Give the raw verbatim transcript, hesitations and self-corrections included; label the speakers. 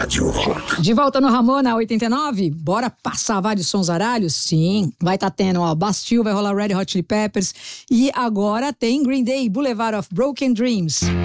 Speaker 1: Rádio Rock.
Speaker 2: De volta no Ramona oitenta e nove, bora passar vários sons aralhos? Sim, vai tá tendo, ó, Bastille, vai rolar Red Hot Chili Peppers e agora tem Green Day, Boulevard of Broken Dreams.